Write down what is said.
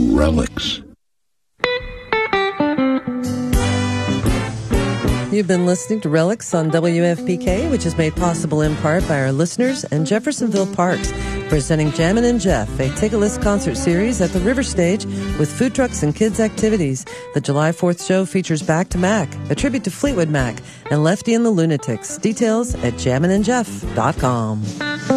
Relics. You've been listening to Relics on WFPK, which is made possible in part by our listeners and Jeffersonville Parks, presenting Jammin' and Jeff, a Take-A-List concert series at the River Stage with food trucks and kids' activities. The July 4th show features Back to Mac, a tribute to Fleetwood Mac, and Lefty and the Lunatics. Details at jamminandjeff.com.